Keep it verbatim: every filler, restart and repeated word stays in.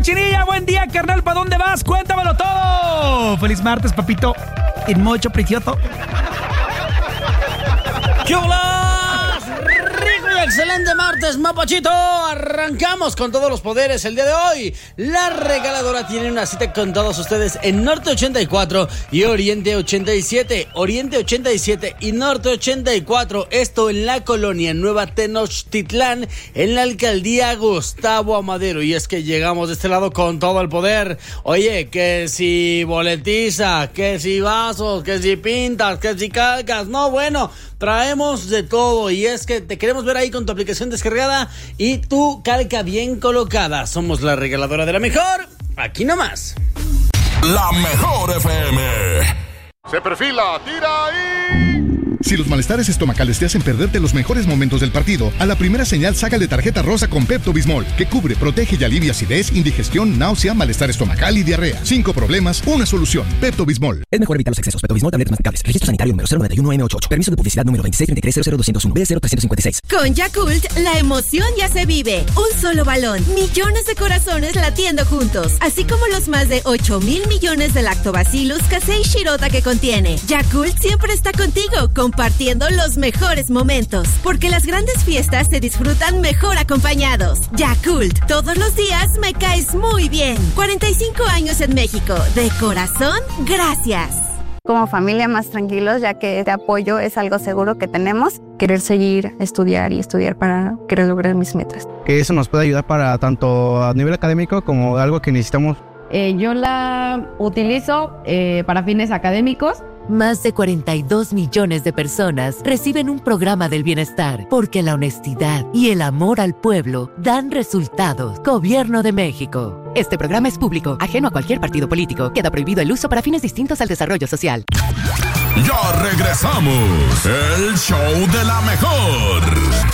Cochinilla, buen día, carnal, ¿para dónde vas? Cuéntamelo todo. Feliz martes, papito. Y mucho precioso. ¡Qué hola! Rico y excelente martes, mapachito. Arrancamos con todos los poderes el día de hoy. La regaladora tiene una cita con todos ustedes en Norte ochenta y cuatro y Oriente ochenta y siete. Oriente ochenta y siete y Norte ochenta y cuatro. Esto en la colonia Nueva Tenochtitlán, en la alcaldía Gustavo Amadero. Y es que llegamos de este lado con todo el poder. Oye, que si boletiza, que si vasos, que si pintas, que si calcas. No, bueno, traemos de todo. Y es que te queremos ver ahí con tu aplicación descargada y tu calca bien colocada. Somos la regaladora de la mejor. Aquí nomás. La mejor F M. Se perfila, tira ahí. Si los malestares estomacales te hacen perderte los mejores momentos del partido, a la primera señal sácale tarjeta rosa con Pepto-Bismol, que cubre, protege y alivia acidez, indigestión, náusea, malestar estomacal y diarrea. Cinco problemas, una solución. Pepto-Bismol. Es mejor evitar los excesos. Pepto-Bismol, tabletas masticables. Registro sanitario número cero nueve uno eme ochenta y ocho. Permiso de publicidad número veintiséis treinta y tres cero cero doscientos uno B cero trescientos cincuenta y seis. Con Yakult, la emoción ya se vive. Un solo balón, millones de corazones latiendo juntos, así como los más de ocho mil millones de lactobacillus casei shirota que contiene. Yakult siempre está contigo, compartiendo los mejores momentos, porque las grandes fiestas se disfrutan mejor acompañados. Yakult, todos los días me caes muy bien. cuarenta y cinco años en México, de corazón, gracias. Como familia más tranquilos, ya que este apoyo es algo seguro que tenemos. Querer seguir, estudiar y estudiar para querer lograr mis metas. Que eso nos puede ayudar para tanto a nivel académico como algo que necesitamos. Eh, yo la utilizo eh, para fines académicos. Más de cuarenta y dos millones de personas reciben un programa del bienestar porque la honestidad y el amor al pueblo dan resultados. Gobierno de México. Este programa es público, ajeno a cualquier partido político. Queda prohibido el uso para fines distintos al desarrollo social. Ya regresamos. El show de la mejor.